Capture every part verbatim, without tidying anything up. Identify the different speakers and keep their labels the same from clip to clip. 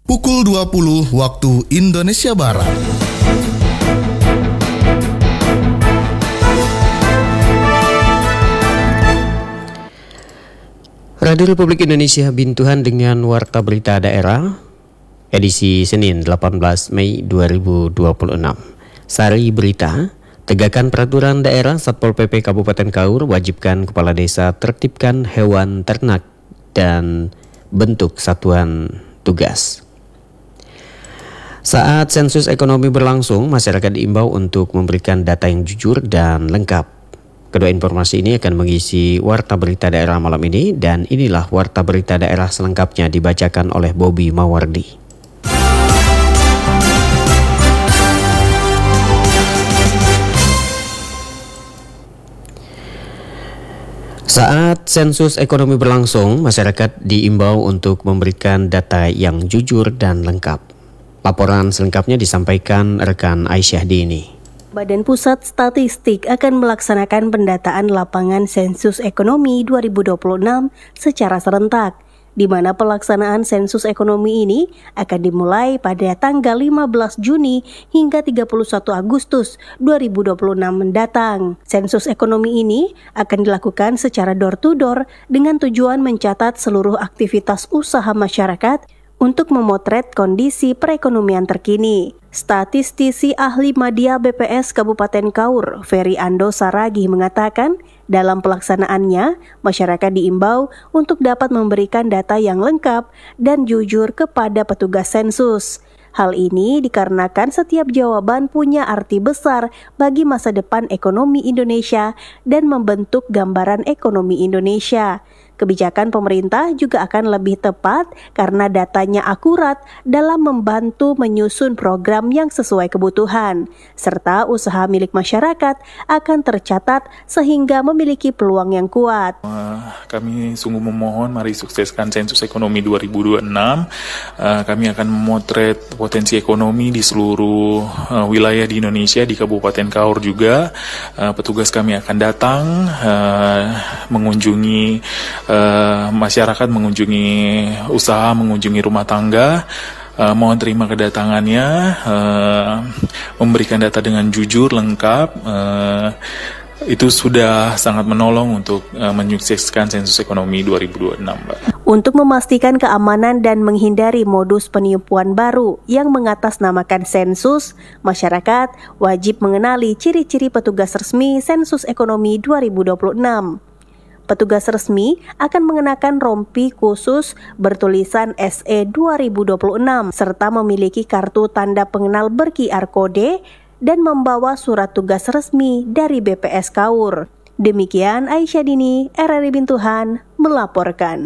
Speaker 1: pukul dua puluh waktu Indonesia Barat.
Speaker 2: Radio Republik Indonesia Bintuhan dengan Warta Berita Daerah, edisi Senin delapan belas Mei dua ribu dua puluh enam. Sari berita, tegakkan peraturan daerah Satpol P P Kabupaten Kaur wajibkan kepala desa tertibkan hewan ternak dan bentuk satuan tugas. Saat sensus ekonomi berlangsung, masyarakat diimbau untuk memberikan data yang jujur dan lengkap. Kedua informasi ini akan mengisi Warta Berita Daerah malam ini, dan inilah Warta Berita Daerah selengkapnya dibacakan oleh Bobby Mawardi. Saat sensus ekonomi berlangsung, masyarakat diimbau untuk memberikan data yang jujur dan lengkap. Laporan selengkapnya disampaikan rekan Aisyah Dini.
Speaker 3: Badan Pusat Statistik akan melaksanakan pendataan lapangan sensus ekonomi dua ribu dua puluh enam secara serentak, di mana pelaksanaan sensus ekonomi ini akan dimulai pada tanggal lima belas Juni hingga tiga puluh satu Agustus dua ribu dua puluh enam mendatang. Sensus ekonomi ini akan dilakukan secara door-to-door dengan tujuan mencatat seluruh aktivitas usaha masyarakat untuk memotret kondisi perekonomian terkini. Statistisi ahli Madya B P S Kabupaten Kaur, Ferry Ando Saragih mengatakan, dalam pelaksanaannya, masyarakat diimbau untuk dapat memberikan data yang lengkap dan jujur kepada petugas sensus. Hal ini dikarenakan setiap jawaban punya arti besar bagi masa depan ekonomi Indonesia dan membentuk gambaran ekonomi Indonesia. Kebijakan pemerintah juga akan lebih tepat karena datanya akurat dalam membantu menyusun program yang sesuai kebutuhan, serta usaha milik masyarakat akan tercatat sehingga memiliki peluang yang kuat.
Speaker 4: Uh, kami sungguh memohon mari sukseskan sensus ekonomi dua ribu dua puluh enam. Uh, kami akan memotret potensi ekonomi di seluruh uh, wilayah di Indonesia, di Kabupaten Kaur juga. Uh, petugas kami akan datang uh, mengunjungi Uh, masyarakat, mengunjungi usaha, mengunjungi rumah tangga. Uh, mohon terima kedatangannya, uh, memberikan data dengan jujur, lengkap. Uh, itu sudah sangat menolong untuk uh, menyukseskan sensus ekonomi dua ribu dua puluh enam, Mbak.
Speaker 3: Untuk memastikan keamanan dan menghindari modus penipuan baru yang mengatasnamakan sensus, masyarakat wajib mengenali ciri-ciri petugas resmi sensus ekonomi dua ribu dua puluh enam. Petugas resmi akan mengenakan rompi khusus bertulisan S E dua ribu dua puluh enam serta memiliki kartu tanda pengenal ber-Q R kode dan membawa surat tugas resmi dari B P S Kaur. Demikian Aisyah Dini, R R I Bintuhan melaporkan.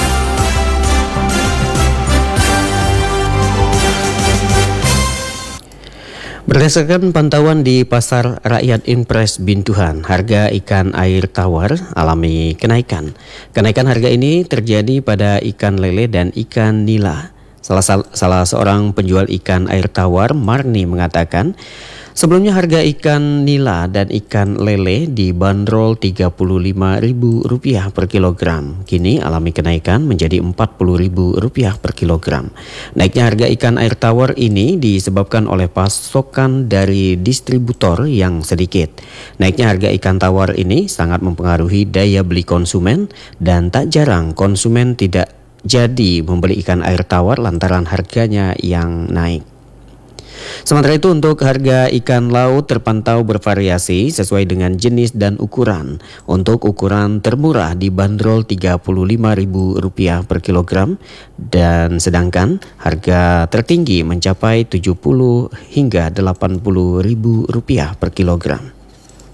Speaker 2: Berdasarkan pantauan di Pasar Rakyat Impres Bintuhan, harga ikan air tawar alami kenaikan. Kenaikan harga ini terjadi pada ikan lele dan ikan nila. Salah, salah seorang penjual ikan air tawar, Marni, mengatakan, sebelumnya harga ikan nila dan ikan lele dibanderol tiga puluh lima ribu rupiah per kilogram. Kini alami kenaikan menjadi empat puluh ribu rupiah per kilogram. Naiknya harga ikan air tawar ini disebabkan oleh pasokan dari distributor yang sedikit. Naiknya harga ikan tawar ini sangat mempengaruhi daya beli konsumen, dan tak jarang konsumen tidak jadi membeli ikan air tawar lantaran harganya yang naik. Sementara itu, untuk harga ikan laut terpantau bervariasi sesuai dengan jenis dan ukuran. Untuk ukuran termurah dibanderol tiga puluh lima ribu rupiah per kilogram, dan sedangkan harga tertinggi mencapai tujuh puluh hingga delapan puluh ribu rupiah per kilogram.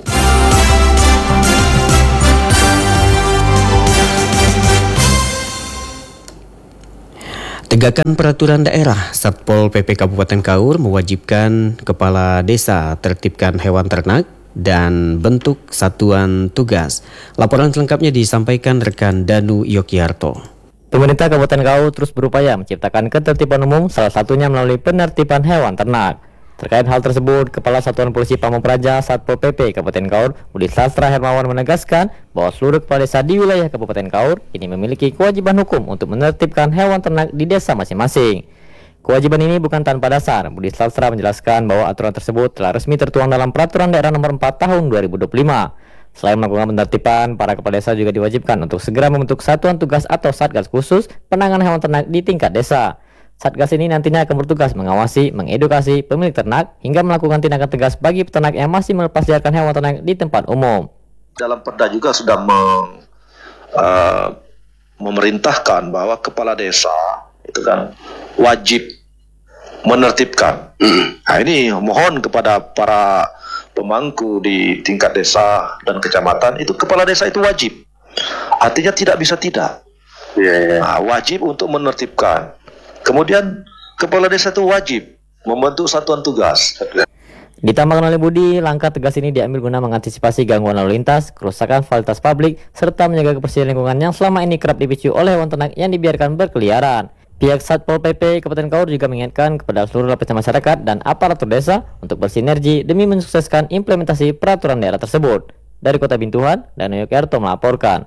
Speaker 2: Tegakkan peraturan daerah, Satpol P P Kabupaten Kaur mewajibkan kepala desa tertibkan hewan ternak dan bentuk satuan tugas. Laporan selengkapnya disampaikan rekan Danu Yogyarto.
Speaker 5: Pemerintah Kabupaten Kaur terus berupaya menciptakan ketertiban umum, salah satunya melalui penertiban hewan ternak. Terkait hal tersebut, Kepala Satuan Polisi Pamung Praja Satpol P P Kabupaten Kaur, Budi Sastra Hermawan menegaskan bahwa seluruh kepala desa di wilayah Kabupaten Kaur ini memiliki kewajiban hukum untuk menertibkan hewan ternak di desa masing-masing. Kewajiban ini bukan tanpa dasar. Budi Sastra menjelaskan bahwa aturan tersebut telah resmi tertuang dalam Peraturan Daerah Nomor empat Tahun dua ribu dua puluh lima. Selain melakukan penertiban, para kepala desa juga diwajibkan untuk segera membentuk satuan tugas atau satgas khusus penanganan hewan ternak di tingkat desa. Satgas ini nantinya akan bertugas mengawasi, mengedukasi pemilik ternak hingga melakukan tindakan tegas bagi peternak yang masih melepas liarkan hewan ternak di tempat umum.
Speaker 6: Dalam Perda juga sudah meng, uh, memerintahkan bahwa kepala desa itu kan wajib menertibkan. Nah, ini mohon kepada para pemangku di tingkat desa dan kecamatan, itu kepala desa itu wajib. Artinya tidak bisa tidak. Yeah. Nah, wajib untuk menertibkan. Kemudian kepala desa itu wajib membentuk satuan tugas.
Speaker 5: Ditambahkan oleh Budi, langkah tegas ini diambil guna mengantisipasi gangguan lalu lintas, kerusakan fasilitas publik, serta menjaga kebersihan lingkungan yang selama ini kerap dipicu oleh hewan ternak yang dibiarkan berkeliaran. Pihak Satpol P P Kabupaten Kaur juga mengingatkan kepada seluruh lapisan masyarakat dan aparatur desa untuk bersinergi demi mensukseskan implementasi peraturan daerah tersebut. Dari Kota Bintuhan, Danu Yogyarto melaporkan.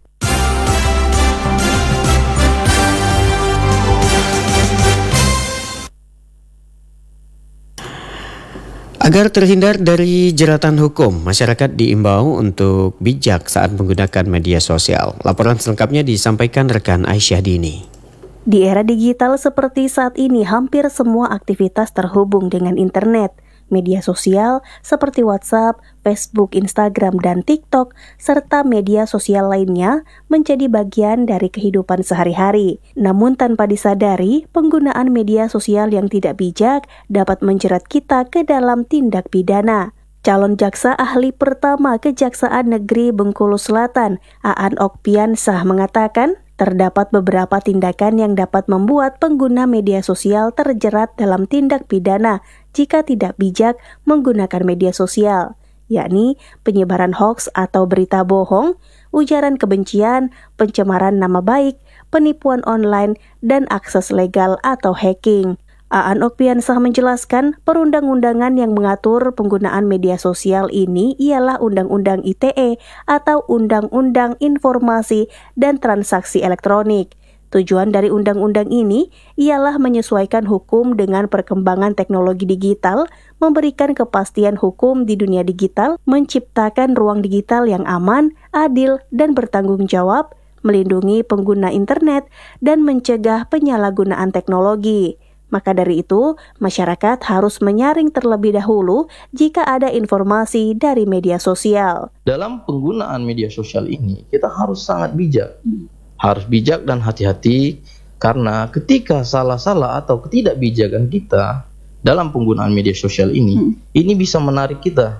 Speaker 2: Agar terhindar dari jeratan hukum, masyarakat diimbau untuk bijak saat menggunakan media sosial. Laporan selengkapnya disampaikan rekan Aisyah Dini.
Speaker 3: Di era digital seperti saat ini, hampir semua aktivitas terhubung dengan internet. Media sosial seperti WhatsApp, Facebook, Instagram, dan TikTok, serta media sosial lainnya menjadi bagian dari kehidupan sehari-hari. Namun tanpa disadari, penggunaan media sosial yang tidak bijak dapat menjerat kita ke dalam tindak pidana. Calon jaksa ahli pertama Kejaksaan Negeri Bengkulu Selatan, Aan Okpiansah mengatakan, terdapat beberapa tindakan yang dapat membuat pengguna media sosial terjerat dalam tindak pidana jika tidak bijak menggunakan media sosial, yakni penyebaran hoaks atau berita bohong, ujaran kebencian, pencemaran nama baik, penipuan online, dan akses legal atau hacking. Aan Okpiansah menjelaskan perundang-undangan yang mengatur penggunaan media sosial ini ialah Undang-Undang I T E atau Undang-Undang Informasi dan Transaksi Elektronik. Tujuan dari undang-undang ini ialah menyesuaikan hukum dengan perkembangan teknologi digital, memberikan kepastian hukum di dunia digital, menciptakan ruang digital yang aman, adil, dan bertanggung jawab, melindungi pengguna internet, dan mencegah penyalahgunaan teknologi. Maka dari itu, masyarakat harus menyaring terlebih dahulu jika ada informasi dari media sosial.
Speaker 7: Dalam penggunaan media sosial ini, kita harus sangat bijak. Harus bijak dan hati-hati, karena ketika salah-salah atau ketidakbijakan kita dalam penggunaan media sosial ini, hmm. ini bisa menarik kita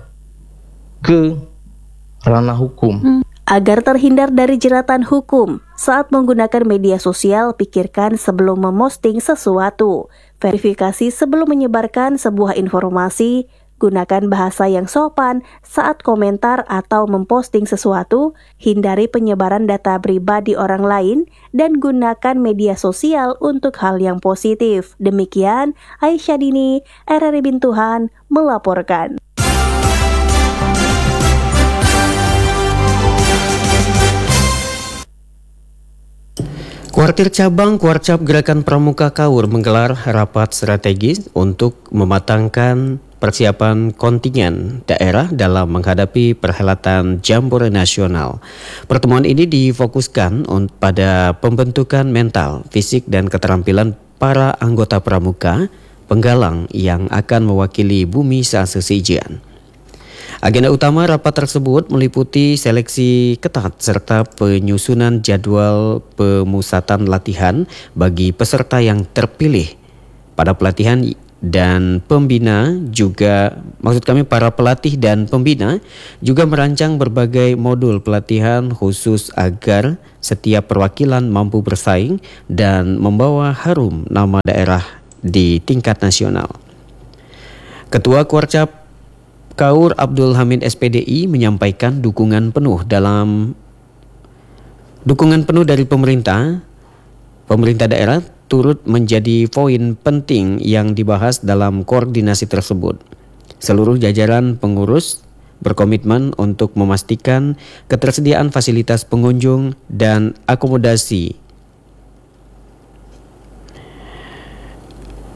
Speaker 7: ke ranah hukum. Hmm.
Speaker 3: Agar terhindar dari jeratan hukum, saat menggunakan media sosial, pikirkan sebelum memosting sesuatu. Verifikasi sebelum menyebarkan sebuah informasi, gunakan bahasa yang sopan saat komentar atau memposting sesuatu, hindari penyebaran data pribadi orang lain, dan gunakan media sosial untuk hal yang positif. Demikian, Aisyah Dini, R R I Bintuhan, melaporkan.
Speaker 2: Kuartir Cabang Kuarcap Gerakan Pramuka Kaur menggelar rapat strategis untuk mematangkan persiapan kontingen daerah dalam menghadapi perhelatan Jambore Nasional. Pertemuan ini difokuskan pada pembentukan mental, fisik, dan keterampilan para anggota pramuka penggalang yang akan mewakili bumi saat sesajian. Agenda utama rapat tersebut meliputi seleksi ketat serta penyusunan jadwal pemusatan latihan bagi peserta yang terpilih. Pada pelatihan dan pembina juga, maksud kami para pelatih dan pembina juga merancang berbagai modul pelatihan khusus agar setiap perwakilan mampu bersaing dan membawa harum nama daerah di tingkat nasional. Ketua Kuarcap Kaur Abdul Hamid S P D I menyampaikan dukungan penuh dalam dukungan penuh dari pemerintah pemerintah daerah turut menjadi poin penting yang dibahas dalam koordinasi tersebut. Seluruh jajaran pengurus berkomitmen untuk memastikan ketersediaan fasilitas pengunjung dan akomodasi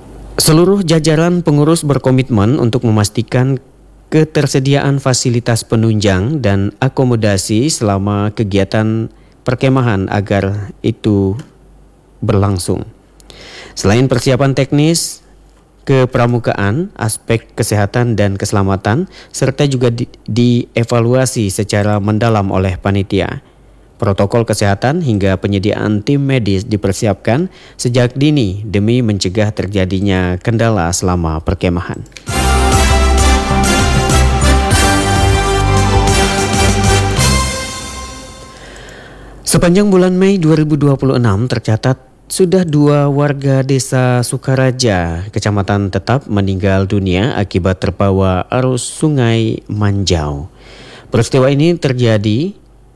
Speaker 2: Seluruh jajaran pengurus berkomitmen untuk memastikan ketersediaan fasilitas penunjang dan akomodasi selama kegiatan perkemahan agar itu berlangsung. Selain persiapan teknis, kepramukaan, aspek kesehatan dan keselamatan, serta juga di, dievaluasi secara mendalam oleh panitia. Protokol kesehatan hingga penyediaan tim medis dipersiapkan sejak dini demi mencegah terjadinya kendala selama perkemahan. Sepanjang bulan Mei dua ribu dua puluh enam tercatat sudah dua warga desa Sukaraja, Kecamatan Tetap meninggal dunia akibat terbawa arus Sungai Manjau. Peristiwa ini terjadi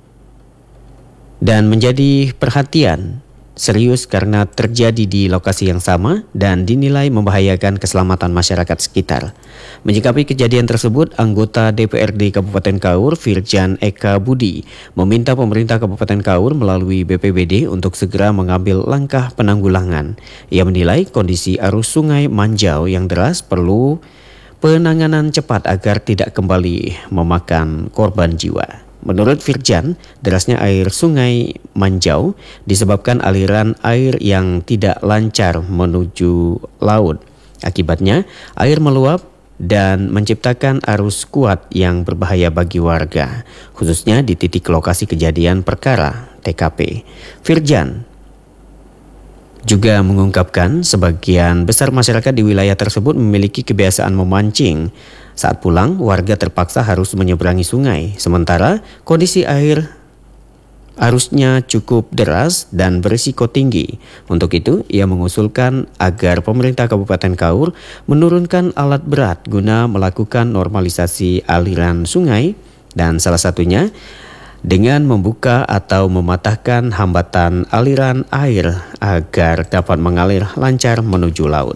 Speaker 2: dan menjadi perhatian serius karena terjadi di lokasi yang sama dan dinilai membahayakan keselamatan masyarakat sekitar. Menyikapi kejadian tersebut, anggota D P R D Kabupaten Kaur, Firjan Eka Budi, meminta pemerintah Kabupaten Kaur melalui B P B D untuk segera mengambil langkah penanggulangan. Ia menilai kondisi arus Sungai Manjau yang deras perlu penanganan cepat agar tidak kembali memakan korban jiwa. Menurut Firjan, derasnya air Sungai Manjau disebabkan aliran air yang tidak lancar menuju laut. Akibatnya, air meluap dan menciptakan arus kuat yang berbahaya bagi warga, khususnya di titik lokasi kejadian perkara T K P. Firjan juga mengungkapkan sebagian besar masyarakat di wilayah tersebut memiliki kebiasaan memancing. Saat pulang, warga terpaksa harus menyeberangi sungai, sementara kondisi air arusnya cukup deras dan berisiko tinggi. Untuk itu, ia mengusulkan agar pemerintah Kabupaten Kaur menurunkan alat berat guna melakukan normalisasi aliran sungai dan salah satunya dengan membuka atau mematahkan hambatan aliran air agar dapat mengalir lancar menuju laut.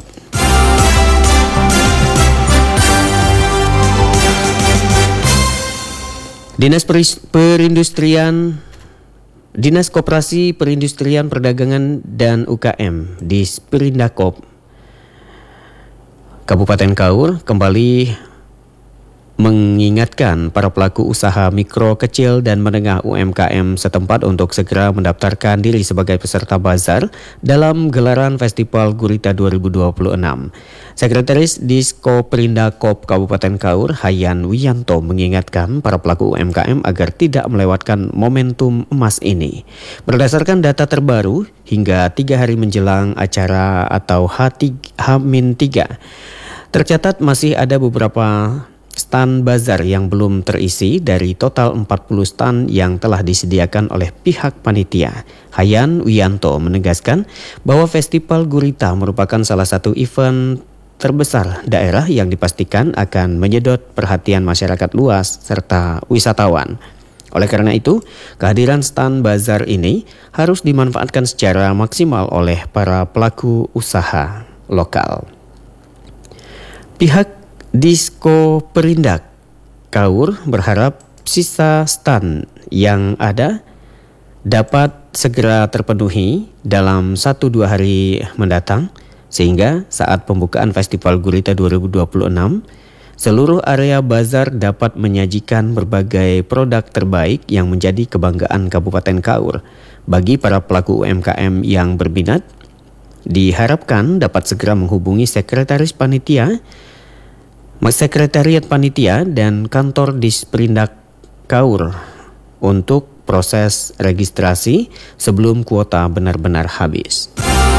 Speaker 2: Dinas Perindustrian, Dinas Koperasi Perindustrian Perdagangan dan U K M di Perindakop Kabupaten Kaur kembali mengingatkan para pelaku usaha mikro, kecil, dan menengah U M K M setempat untuk segera mendaftarkan diri sebagai peserta bazar dalam gelaran Festival Gurita dua ribu dua puluh enam. Sekretaris Disko Perindakop Kabupaten Kaur, Hayan Wiyanto, mengingatkan para pelaku U M K M agar tidak melewatkan momentum emas ini. Berdasarkan data terbaru, hingga tiga hari menjelang acara atau H tiga, tercatat masih ada beberapa stand bazar yang belum terisi dari total empat puluh stand yang telah disediakan oleh pihak panitia. Hayan Wiyanto menegaskan bahwa Festival Gurita merupakan salah satu event terbesar daerah yang dipastikan akan menyedot perhatian masyarakat luas serta wisatawan. Oleh karena itu, kehadiran stand bazar ini harus dimanfaatkan secara maksimal oleh para pelaku usaha lokal. Pihak Disko Perindak Kaur berharap sisa stand yang ada dapat segera terpenuhi dalam satu dua hari mendatang, sehingga saat pembukaan Festival Gurita dua ribu dua puluh enam, seluruh area bazar dapat menyajikan berbagai produk terbaik yang menjadi kebanggaan Kabupaten Kaur. Bagi para pelaku U M K M yang berminat, diharapkan dapat segera menghubungi Sekretaris Panitia, Sekretariat Panitia dan Kantor Disperindak Kaur untuk proses registrasi sebelum kuota benar-benar habis.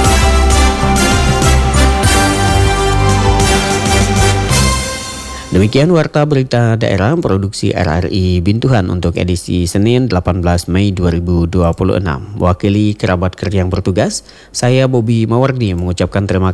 Speaker 2: Demikian Warta Berita Daerah Produksi R R I Bintuhan untuk edisi Senin delapan belas Mei dua ribu dua puluh enam. Wakili kerabat kerja yang bertugas, saya Bobby Mawardi mengucapkan terima